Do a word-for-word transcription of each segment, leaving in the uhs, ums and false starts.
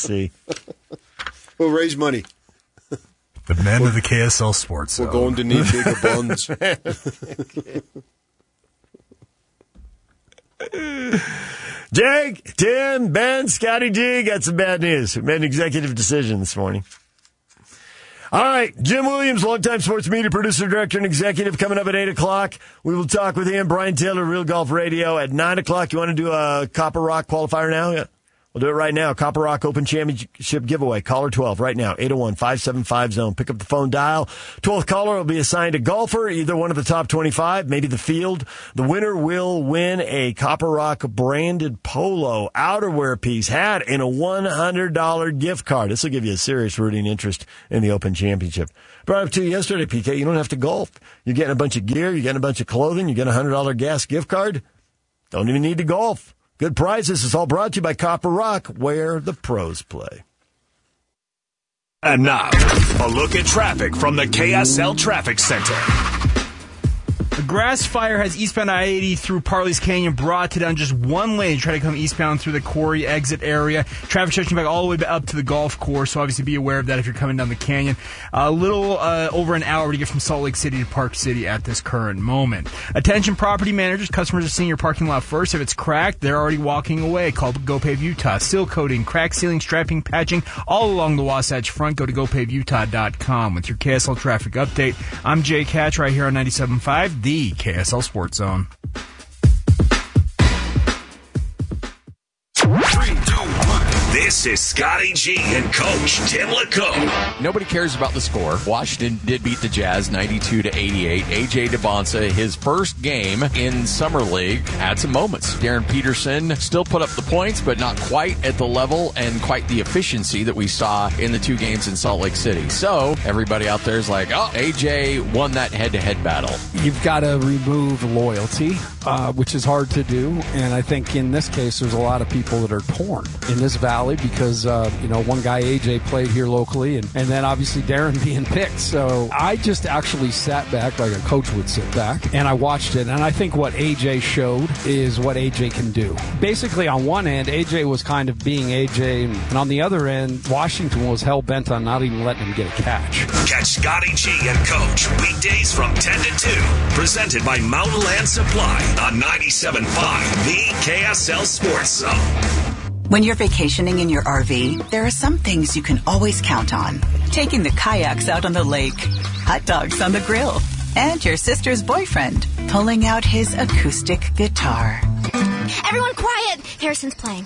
see. We'll raise money. The men we're, of the K S L Sports Zone. We're going to need bigger buns. Jake, Tim, Ben, Scotty G got some bad news. We made an executive decision this morning. All right, Jim Williams, longtime sports media producer, director, and executive, coming up at eight o'clock. We will talk with him. Brian Taylor, Real Golf Radio, at nine o'clock. You want to do a Copper Rock qualifier now? Yeah. We'll do it right now. Copper Rock Open Championship giveaway. Caller twelve right now. eight oh one, five seven five, zone. Pick up the phone, dial. twelfth caller will be assigned a golfer, either one of the top twenty-five, maybe the field. The winner will win a Copper Rock branded polo outerwear piece, hat, and a one hundred dollars gift card. This will give you a serious rooting interest in the Open Championship. Brought up to you yesterday, P K. You don't have to golf. You're getting a bunch of gear. You're getting a bunch of clothing. You get a one hundred dollars gas gift card. Don't even need to golf. Good prizes. It's all brought to you by Copper Rock, where the pros play. And now, a look at traffic from the K S L Traffic Center. A grass fire has eastbound I eighty through Parley's Canyon brought to down just one lane. Try to come eastbound through the Quarry exit area. Traffic stretching back all the way up to the golf course, so obviously be aware of that if you're coming down the canyon. A little uh, over an hour to get from Salt Lake City to Park City at this current moment. Attention property managers, customers are seeing your parking lot first. If it's cracked, they're already walking away. Call GoPave Utah. Seal coating, crack sealing, strapping, patching, all along the Wasatch Front. Go to go pave utah dot com with your K S L traffic update. I'm Jake Hatch right here on ninety-seven point five, the K S L Sports Zone. Three, two, one. This is Scotty G and Coach Tim LeCoe. Nobody cares about the score. Washington did beat the Jazz ninety-two to eighty-eight. A J DeBonsa, his first game in Summer League, had some moments. Darren Peterson still put up the points, but not quite at the level and quite the efficiency that we saw in the two games in Salt Lake City. So everybody out there is like, oh, A J won that head-to-head battle. You've got to remove loyalty, uh, which is hard to do. And I think in this case, there's a lot of people that are torn in this valley because, uh, you know, one guy, A J, played here locally, and, and then obviously Darren being picked. So I just actually sat back like a coach would sit back, and I watched it. And I think what A J showed is what A J can do. Basically, on one end, A J was kind of being A J, and on the other end, Washington was hell-bent on not even letting him get a catch. Catch Scotty G and Coach weekdays from ten to two. Presented by Mountain Land Supply on ninety-seven point five, the K S L Sports Zone. When you're vacationing in your R V, there are some things you can always count on. Taking the kayaks out on the lake, hot dogs on the grill, and your sister's boyfriend pulling out his acoustic guitar. Everyone quiet! Harrison's playing.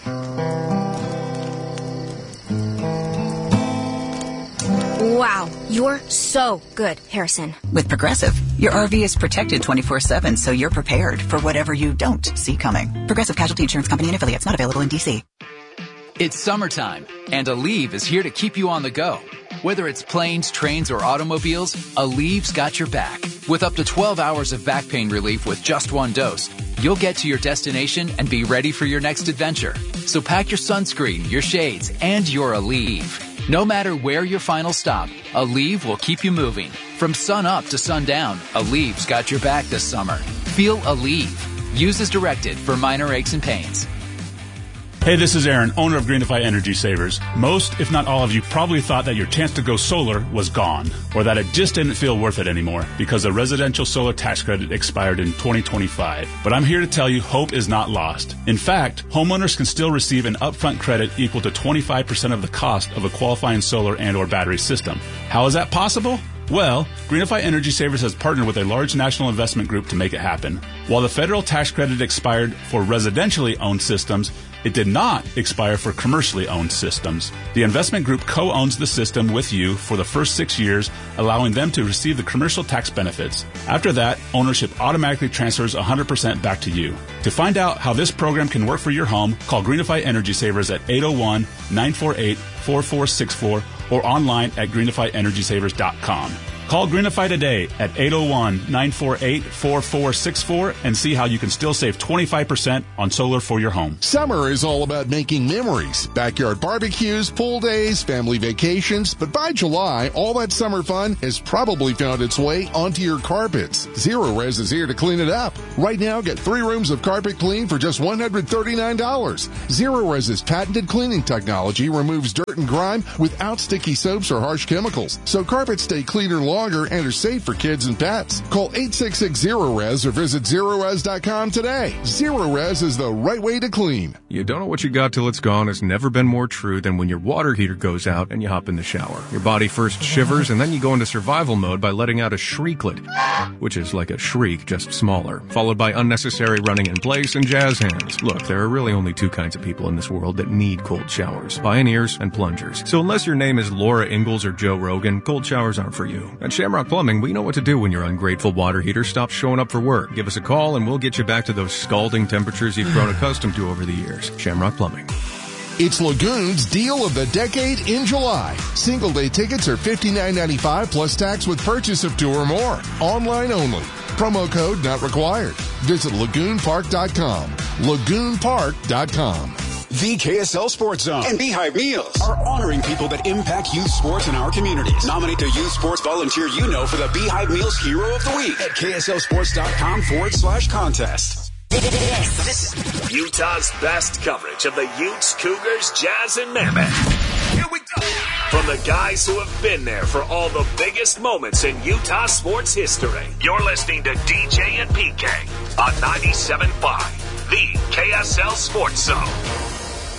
Wow, you're so good, Harrison. With Progressive, your R V is protected twenty-four seven, so you're prepared for whatever you don't see coming. Progressive Casualty Insurance Company and affiliates, not available in D C. It's summertime, and Aleve is here to keep you on the go. Whether it's planes, trains, or automobiles, Aleve's got your back. With up to twelve hours of back pain relief with just one dose, you'll get to your destination and be ready for your next adventure. So pack your sunscreen, your shades, and your Aleve. No matter where your final stop, Aleve will keep you moving. From sun up to sundown, Aleve's got your back this summer. Feel Aleve. Use as directed for minor aches and pains. Hey, this is Aaron, owner of Greenify Energy Savers. Most, if not all of you, probably thought that your chance to go solar was gone, or that it just didn't feel worth it anymore because the residential solar tax credit expired in twenty twenty-five. But I'm here to tell you hope is not lost. In fact, homeowners can still receive an upfront credit equal to twenty-five percent of the cost of a qualifying solar and or battery system. How is that possible? Well, Greenify Energy Savers has partnered with a large national investment group to make it happen. While the federal tax credit expired for residentially owned systems, it did not expire for commercially owned systems. The investment group co-owns the system with you for the first six years, allowing them to receive the commercial tax benefits. After that, ownership automatically transfers one hundred percent back to you. To find out how this program can work for your home, call Greenify Energy Savers at eight oh one, nine four eight, four four six four or online at greenify energy savers dot com. Call Greenify today at eight oh one, nine four eight, four four six four and see how you can still save twenty-five percent on solar for your home. Summer is all about making memories. Backyard barbecues, pool days, family vacations. But by July, all that summer fun has probably found its way onto your carpets. Zero Res is here to clean it up. Right now, get three rooms of carpet clean for just one hundred thirty-nine dollars. Zero Res's patented cleaning technology removes dirt and grime without sticky soaps or harsh chemicals. So carpets stay cleaner longer and are safe for kids and pets. Call eight six six zero res or visit zero res dot com today. Zero Res is the right way to clean. You don't know what you got till it's gone has never been more true than when your water heater goes out and you hop in the shower. Your body first shivers and then you go into survival mode by letting out a shrieklet, which is like a shriek, just smaller, followed by unnecessary running in place and jazz hands. Look, there are really only two kinds of people in this world that need cold showers, pioneers and plungers. So unless your name is Laura Ingalls or Joe Rogan, cold showers aren't for you. At Shamrock Plumbing, we know what to do when your ungrateful water heater stops showing up for work. Give us a call and we'll get you back to those scalding temperatures you've grown accustomed to over the years. Shamrock Plumbing. It's Lagoon's Deal of the Decade in July. Single day tickets are fifty-nine ninety-five plus tax with purchase of two or more. Online only. Promo code not required. Visit lagoon park dot com. lagoon park dot com. The K S L Sports Zone and Beehive Meals are honoring people that impact youth sports in our communities. Nominate the youth sports volunteer you know for the Beehive Meals Hero of the Week at kslsports.com forward slash contest. This is Utah's best coverage of the Utes, Cougars, Jazz, and Mammoth. Here we go. From the guys who have been there for all the biggest moments in Utah sports history. You're listening to D J and P K on ninety-seven point five, the K S L Sports Zone.